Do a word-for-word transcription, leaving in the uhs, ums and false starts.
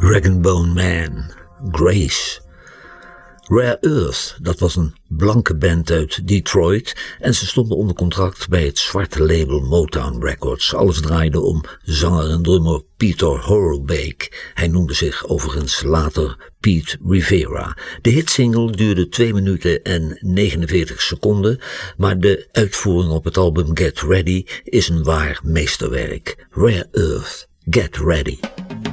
Rag and Bone Man, Grace. Rare Earth, dat was een blanke band uit Detroit en ze stonden onder contract bij het zwarte label Motown Records. Alles draaide om zanger en drummer Peter Horlbeck. Hij noemde zich overigens later Pete Rivera. De hitsingle duurde twee minuten en negenenveertig seconden, maar de uitvoering op het album Get Ready is een waar meesterwerk. Rare Earth, Get Ready.